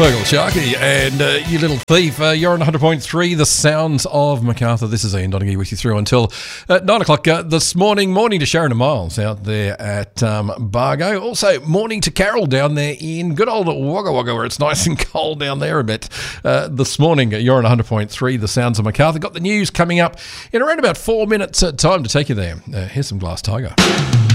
Fergal Sharkey and You Little Thief. You're on 100.3, the sounds of Macarthur. This is Ian Donaghy with you through until 9 o'clock this morning. Morning to Sharon and Miles out there at Bargo. Also, morning to Carol down there in good old Wagga Wagga, where it's nice and cold down there a bit. This morning, you're on 100.3, the sounds of Macarthur. Got the news coming up in around about 4 minutes. Time to take you there. Here's some Glass Tiger.